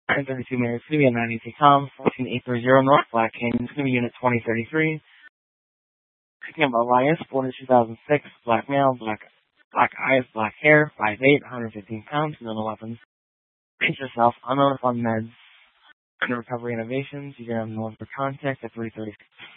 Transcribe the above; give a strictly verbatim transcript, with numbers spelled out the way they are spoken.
nine thirty-two Mayor City at nine eighty Com, fourteen eight three zero North Black Canyon. It's going to be Unit twenty thirty-three. Picking up Elias, born in two thousand six, black male, black black eyes, black hair, five eight, one hundred fifteen pounds, no weapons. Pace yourself, unknown on meds. Under Recovery Innovations, you can have no one for contact at three thirty-six.